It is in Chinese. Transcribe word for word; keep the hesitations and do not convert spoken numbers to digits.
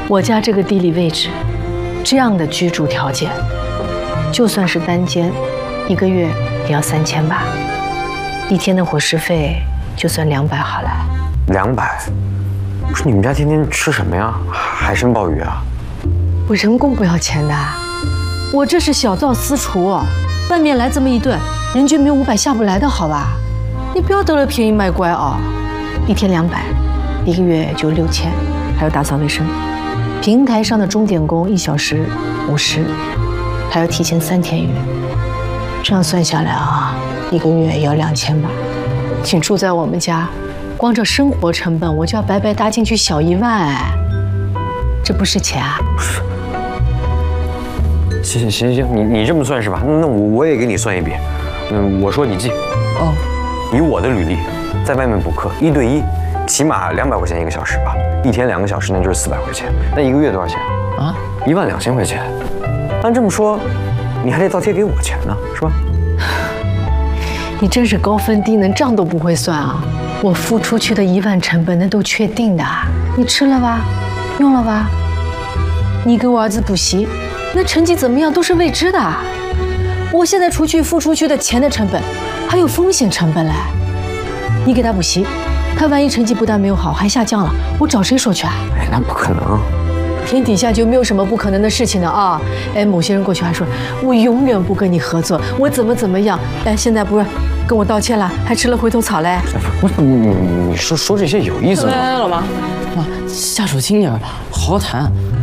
我家这个地理位置，这样的居住条件，就算是单间，一个月也要三千吧。一天的伙食费就算两百好了。 两百？不是你们家天天吃什么呀？海参鲍鱼啊？ 我人工不要钱的，我这是小灶私厨，外面来这么一顿，人均没有五百下不来的好吧？你不要得了便宜卖乖啊！一天两百，一个月就六千，还有打扫卫生。平台上的钟点工一小时五十，还要提前三天约。这样算下来啊，一个月也要两千吧。请住在我们家，光这生活成本我就要白白搭进去小一万，这不是钱啊！ 行行行行，你你这么算是吧？那我我也给你算一笔。嗯，我说你记。哦。以我的履历，在外面补课一对一，起码两百块钱一个小时吧，一天两个小时那就是四百块钱，那一个月多少钱啊？一万两千块钱。按这么说，你还得倒贴给我钱呢，是吧？ 你真是高分低能，账都不会算啊！我付出去的一万成本那都确定的，你吃了吧，用了吧？你给我儿子补习，那成绩怎么样都是未知的。我现在出去付出去的钱的成本，还有风险成本嘞。你给他补习，他万一成绩不但没有好，还下降了，我找谁说去啊？ 哎，那不可能。 天底下就没有什么不可能的事情的啊！哎，某些人过去还说我永远不跟你合作，我怎么怎么样？哎，现在不是跟我道歉了，还吃了回头草嘞？ 不是你你说说这些有意思吗？ 来来来，老妈，啊，下手轻点，好好谈。